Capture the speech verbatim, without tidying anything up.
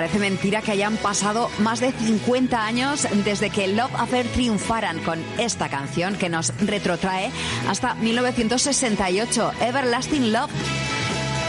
Parece mentira que hayan pasado más de cincuenta años desde que Love Affair triunfaran con esta canción que nos retrotrae hasta mil novecientos sesenta y ocho, Everlasting Love.